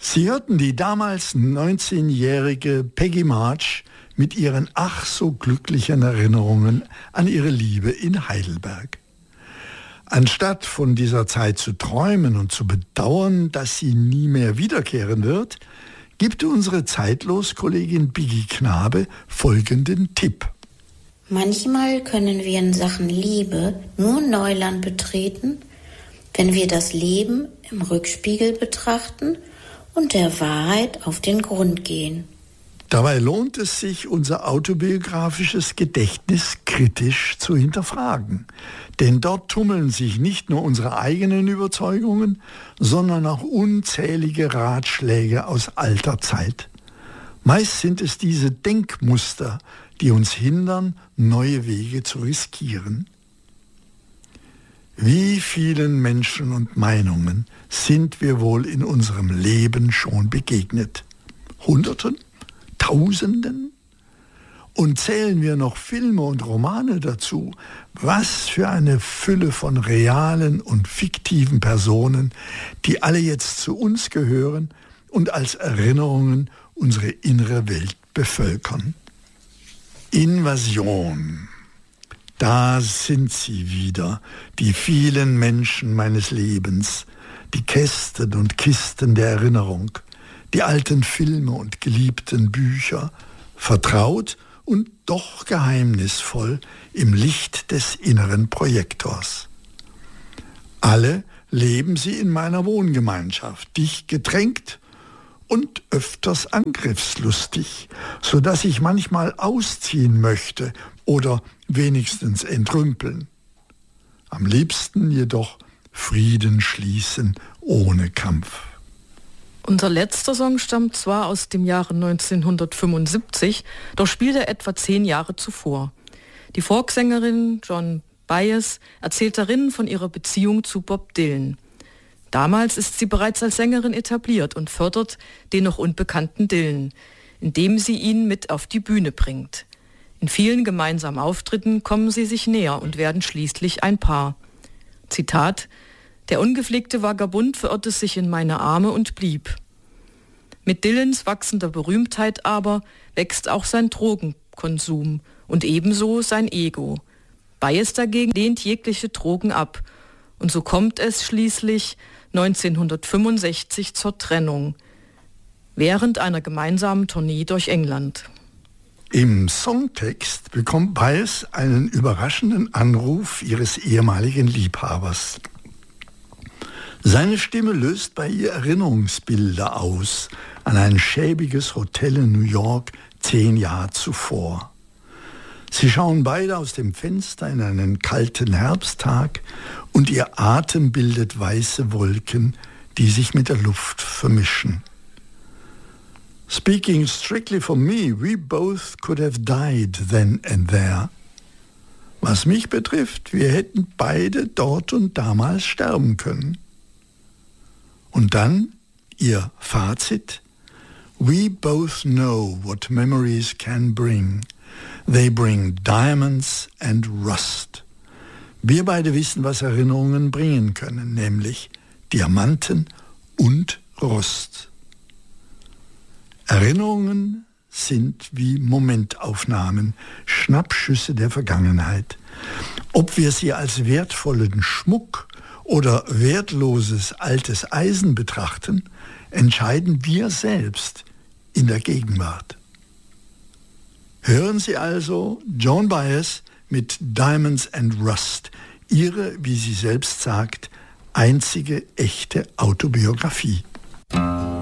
Sie hörten die damals 19-jährige Peggy March mit ihren ach so glücklichen Erinnerungen an ihre Liebe in Heidelberg. Anstatt von dieser Zeit zu träumen und zu bedauern, dass sie nie mehr wiederkehren wird, gibt unsere Zeitlos-Kollegin Biggi Knabe folgenden Tipp. Manchmal können wir in Sachen Liebe nur Neuland betreten, wenn wir das Leben im Rückspiegel betrachten und der Wahrheit auf den Grund gehen. Dabei lohnt es sich, unser autobiografisches Gedächtnis kritisch zu hinterfragen. Denn dort tummeln sich nicht nur unsere eigenen Überzeugungen, sondern auch unzählige Ratschläge aus alter Zeit. Meist sind es diese Denkmuster, die uns hindern, neue Wege zu riskieren. Wie vielen Menschen und Meinungen sind wir wohl in unserem Leben schon begegnet? Hunderten? Tausenden? Und zählen wir noch Filme und Romane dazu, was für eine Fülle von realen und fiktiven Personen, die alle jetzt zu uns gehören und als Erinnerungen unsere innere Welt bevölkern. Invasion. Da sind sie wieder, die vielen Menschen meines Lebens, die Kästen und Kisten der Erinnerung, die alten Filme und geliebten Bücher, vertraut und doch geheimnisvoll im Licht des inneren Projektors. Alle leben sie in meiner Wohngemeinschaft, dicht gedrängt und öfters angriffslustig, sodass ich manchmal ausziehen möchte oder wenigstens entrümpeln. Am liebsten jedoch Frieden schließen ohne Kampf. Unser letzter Song stammt zwar aus dem Jahre 1975, doch spielt er etwa 10 Jahre zuvor. Die Folksängerin Joan Baez erzählt darin von ihrer Beziehung zu Bob Dylan. Damals ist sie bereits als Sängerin etabliert und fördert den noch unbekannten Dylan, indem sie ihn mit auf die Bühne bringt. In vielen gemeinsamen Auftritten kommen sie sich näher und werden schließlich ein Paar. Zitat: Der ungepflegte Vagabund verirrte sich in meine Arme und blieb. Mit Dylans wachsender Berühmtheit aber wächst auch sein Drogenkonsum und ebenso sein Ego. Baez dagegen lehnt jegliche Drogen ab. Und so kommt es schließlich 1965 zur Trennung, während einer gemeinsamen Tournee durch England. Im Songtext bekommt Baez einen überraschenden Anruf ihres ehemaligen Liebhabers. Seine Stimme löst bei ihr Erinnerungsbilder aus an ein schäbiges Hotel in New York 10 Jahre zuvor. Sie schauen beide aus dem Fenster in einen kalten Herbsttag und ihr Atem bildet weiße Wolken, die sich mit der Luft vermischen. Speaking strictly for me, we both could have died then and there. Was mich betrifft, wir hätten beide dort und damals sterben können. Und dann ihr Fazit: We both know what memories can bring. They bring diamonds and rust. Wir beide wissen, was Erinnerungen bringen können, nämlich Diamanten und Rost. Erinnerungen sind wie Momentaufnahmen, Schnappschüsse der Vergangenheit. Ob wir sie als wertvollen Schmuck oder wertloses altes Eisen betrachten, entscheiden wir selbst in der Gegenwart. Hören Sie also Joan Baez mit Diamonds and Rust, ihre, wie sie selbst sagt, einzige echte Autobiografie.